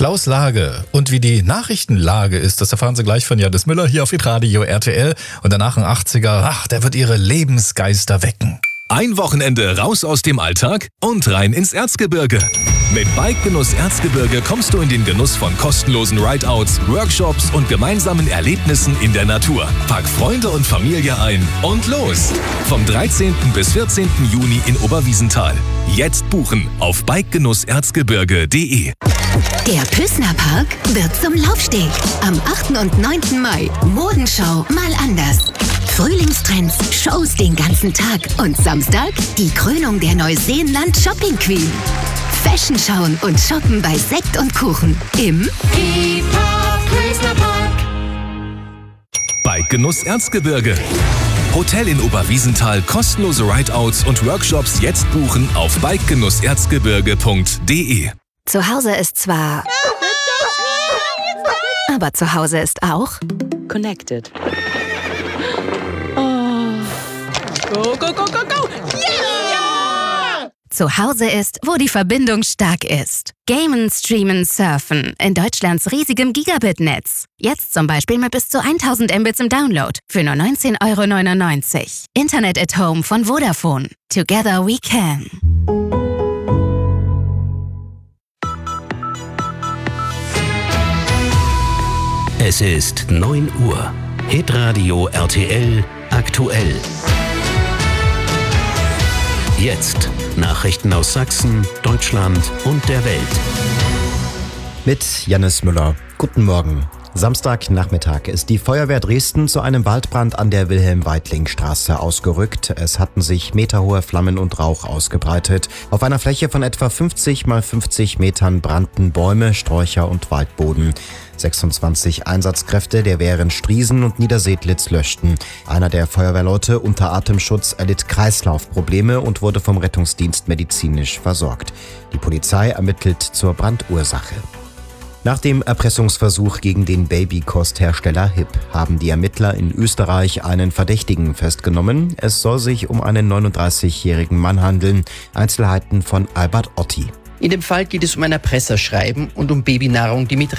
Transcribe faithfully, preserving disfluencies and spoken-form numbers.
Klaus Lage und wie die Nachrichtenlage ist, das erfahren Sie gleich von Janis Müller hier auf hitradio R T L. Und danach ein achtziger, ach, der wird Ihre Lebensgeister wecken. Ein Wochenende raus aus dem Alltag und rein ins Erzgebirge. Mit Bike-Genuss Erzgebirge kommst du in den Genuss von kostenlosen Rideouts, Workshops und gemeinsamen Erlebnissen in der Natur. Pack Freunde und Familie ein und los! Vom dreizehnten bis vierzehnten Juni in Oberwiesenthal. Jetzt buchen auf bikegenuss erzgebirge punkt de. Der Püßner Park wird zum Laufsteg. Am achten und neunten Mai. Modenschau mal anders. Frühlingstrends, Shows den ganzen Tag und Samstag die Krönung der Neuseeland Shopping Queen. Fashion schauen und shoppen bei Sekt und Kuchen im Püßner Park. Bike-Genuss Erzgebirge. Hotel in Oberwiesenthal, kostenlose Rideouts und Workshops jetzt buchen auf bikegenuss erzgebirge punkt de. Zu Hause ist zwar... aber zu Hause ist auch... Connected. Go, go, go, go, go! Yeah! Zu Hause ist, wo die Verbindung stark ist. Gamen, Streamen, Surfen in Deutschlands riesigem Gigabit-Netz. Jetzt zum Beispiel mit bis zu tausend Mbits im Download für nur neunzehn Euro neunundneunzig. Internet at Home von Vodafone. Together we can. Es ist neun Uhr. Hitradio R T L aktuell. Jetzt Nachrichten aus Sachsen, Deutschland und der Welt. Mit Janis Müller. Guten Morgen. Samstagnachmittag ist die Feuerwehr Dresden zu einem Waldbrand an der Wilhelm-Weitling-Straße ausgerückt. Es hatten sich meterhohe Flammen und Rauch ausgebreitet. Auf einer Fläche von etwa fünfzig mal fünfzig Metern brannten Bäume, Sträucher und Waldboden. sechsundzwanzig Einsatzkräfte der Wehren Striesen und Niedersedlitz löschten. Einer der Feuerwehrleute unter Atemschutz erlitt Kreislaufprobleme und wurde vom Rettungsdienst medizinisch versorgt. Die Polizei ermittelt zur Brandursache. Nach dem Erpressungsversuch gegen den Babykosthersteller Hip haben die Ermittler in Österreich einen Verdächtigen festgenommen. Es soll sich um einen neununddreißigjährigen Mann handeln. Einzelheiten von Albert Otti. In dem Fall geht es um ein Erpresserschreiben und um Babynahrung, die mit